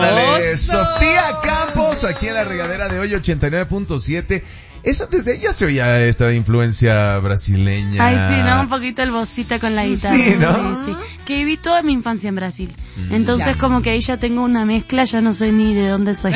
Ándale, Sofía Campos, aquí en la regadera de hoy, 89.7. Esa desde ella se oía esta influencia brasileña. Ay, sí, ¿no? Un poquito el vocita con la guitarra. Sí, ¿no? Sí. Que viví toda mi infancia en Brasil. Entonces, como que ahí ya tengo una mezcla, ya no sé ni de dónde soy.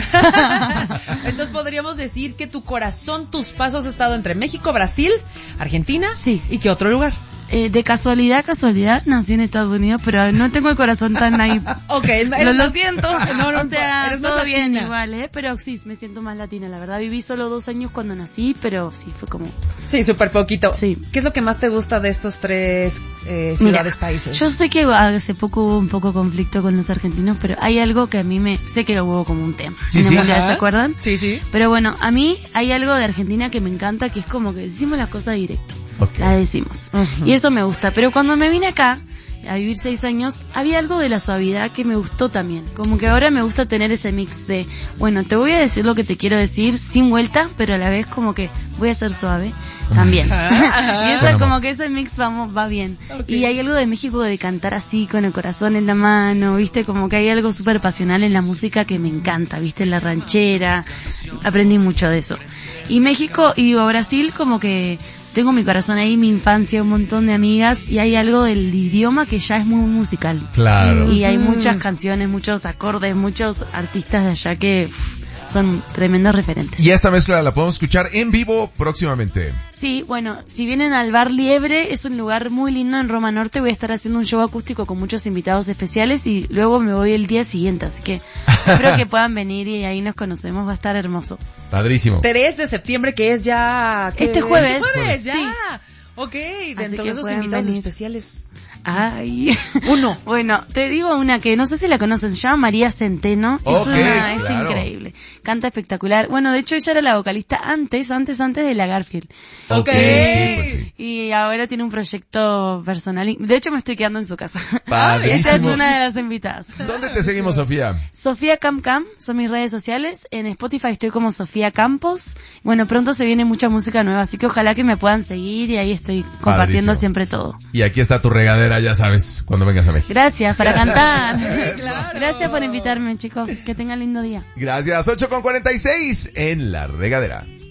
Entonces podríamos decir que tu corazón, tus pasos ha estado entre México, Brasil, Argentina. Sí. ¿Y qué otro lugar? De casualidad, nací en Estados Unidos, pero no tengo el corazón tan ahí. Okay, lo siento. No, o sea, eres más todo bien latina. igual, pero sí, me siento más latina, la verdad. Viví solo 2 años cuando nací, pero sí, fue como... Sí, súper poquito. Sí. ¿Qué es lo que más te gusta de estos 3 ciudades, países? Yo sé que hace poco hubo un poco conflicto con los argentinos, pero hay algo que a mí sé que hubo como un tema. Sí, en el sí. mundial, ¿se acuerdan? Sí, sí. Pero bueno, a mí hay algo de Argentina que me encanta, que es como que decimos las cosas directo. Okay. La decimos. Y eso me gusta. Pero cuando me vine acá a vivir 6 años, había algo de la suavidad que me gustó también. Como que ahora me gusta tener ese mix de, bueno, te voy a decir lo que te quiero decir sin vuelta, pero a la vez como que voy a ser suave también. Y eso es como que ese mix va bien. Okay. Y hay algo de México de cantar así, con el corazón en la mano, viste, como que hay algo súper pasional en la música que me encanta, viste, en la ranchera. Aprendí mucho de eso. Y México, y Brasil, como que tengo mi corazón ahí, mi infancia, un montón de amigas, y hay algo del idioma que ya es muy musical. Claro. Y hay muchas canciones, muchos acordes, muchos artistas de allá que son tremendos referentes. Y esta mezcla la podemos escuchar en vivo próximamente. Sí, bueno, si vienen al Bar Liebre, es un lugar muy lindo en Roma Norte, voy a estar haciendo un show acústico con muchos invitados especiales y luego me voy el día siguiente, así que espero que puedan venir y ahí nos conocemos, va a estar hermoso. Padrísimo. 3 de septiembre, que es ya... Este jueves. Este jueves, ya. Sí. Ok, dentro que de esos pueden invitados venir. especiales. Ay. Uno. Bueno, te digo una que no sé si la conocen, se llama María Centeno. Okay, Es claro. increíble. Canta espectacular. Bueno, de hecho ella era la vocalista antes de la Garfield. Ok. Sí, pues sí. Y ahora tiene un proyecto personal. De hecho me estoy quedando en su casa. Padrísimo. Ella es una de las invitadas. ¿Dónde te seguimos, Sofía? Sofía Cam son mis redes sociales. En Spotify estoy como Sofía Campos. Bueno, pronto se viene mucha música nueva, así que ojalá que me puedan seguir y ahí estoy compartiendo Padrísimo. siempre todo. Y aquí está tu regadera, ya sabes, cuando vengas a México. Gracias, para cantar. Claro. Gracias por invitarme, chicos. Que tengan lindo día. Gracias, 8:46 en la regadera.